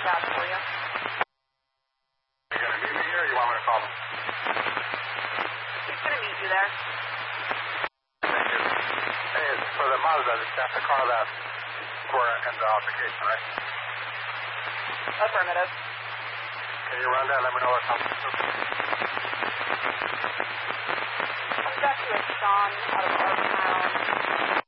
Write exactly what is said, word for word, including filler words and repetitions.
chat for you. You going to meet me here or you want me to call them? He's going to meet you there. Thank you. Hey, it's for the Mazda. That's the car that we're in the altercation, right? Affirmative. Can you run that? Let me know what comes through. I've got you a Sean out of our town.